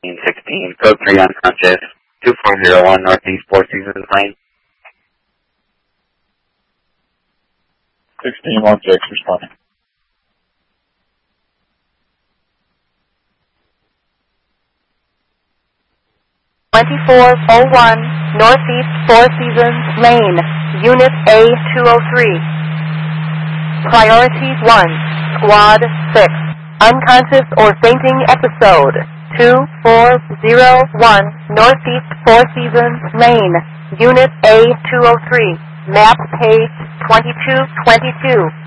16, code 3 unconscious, 2401 Northeast Four Seasons Lane. 1616 responding. Northeast Four Seasons Lane, Unit A203. Priority 1, Squad 6, unconscious or fainting episode, 2401 Northeast Four Seasons Lane, Unit A203, map page 2222.